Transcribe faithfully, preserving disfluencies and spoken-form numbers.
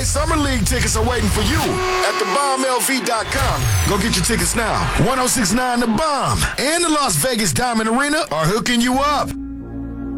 Summer League tickets are waiting for you at the bomb L V dot com. Go get your tickets now. ten sixty-nine The Bomb and the Las Vegas Diamond Arena are hooking you up.